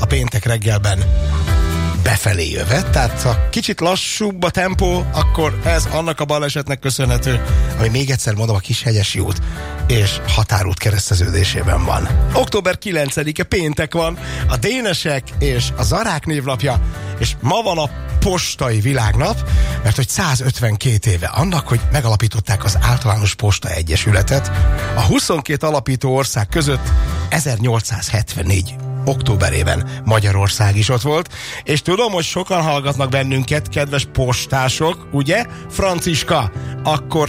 a péntek reggelben befelé jövet, tehát ha kicsit lassúbb a tempó, akkor ez annak a balesetnek köszönhető, ami még egyszer mondom a Kishegyesi út és határút kereszteződésében van. Október 9-e péntek van, a Dénesek és a Zarák névnapja, és ma van a postai világnap, mert hogy 152 éve annak, hogy megalapították az Általános Posta Egyesületet, a 22 alapító ország között 1874 októberében Magyarország is ott volt, és tudom, hogy sokan hallgatnak bennünket, kedves postások, ugye? Franciska, akkor